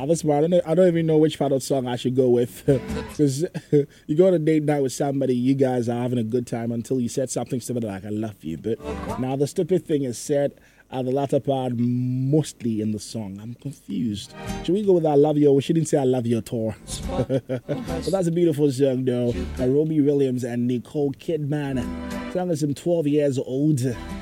this part, I don't even know which part of the song I should go with. Because you go on a date night with somebody, you guys are having a good time until you said something stupid like, I love you. But now the stupid thing is said at the latter part, mostly in the song. I'm confused. Should we go with I love you, or she didn't say I love you at all? But that's a beautiful song, though. By Robbie Williams and Nicole Kidman. The song is 12 years old.